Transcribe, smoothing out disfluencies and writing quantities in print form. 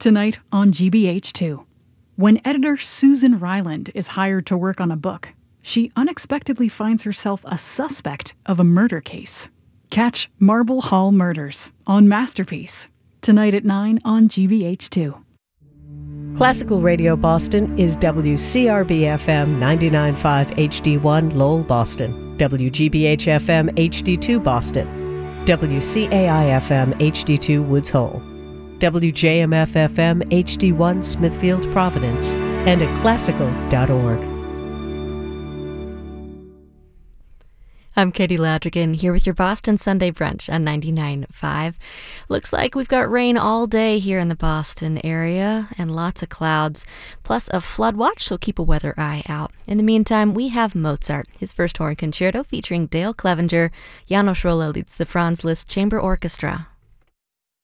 Tonight on GBH2. When editor Susan Ryland is hired to work on a book, she unexpectedly finds herself a suspect of a murder case. Catch Marble Hall Murders on Masterpiece. Tonight at 9 on GBH2. Classical Radio Boston is WCRB-FM 99.5 HD1 Lowell, Boston, WGBH-FM HD2 Boston, WCAI-FM HD2 Woods Hole, WJMF-FM HD1 Smithfield, Providence, and at classical.org. I'm Katie Ladrigan here with your Boston Sunday Brunch on 99.5. Looks like we've got rain all day here in the Boston area and lots of clouds, plus a flood watch, so keep a weather eye out. In the meantime, we have Mozart, his first horn concerto featuring Dale Clevenger. Janos Rolla leads the Franz Liszt Chamber Orchestra.